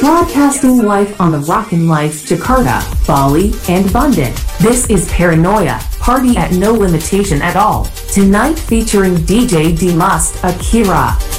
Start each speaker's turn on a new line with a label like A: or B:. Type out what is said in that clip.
A: Broadcasting live on the Rockin' Life, Jakarta, Bali, and Bandung. This is Paranoia, party at no limitation at all. Tonight featuring DJ Dimas Akira.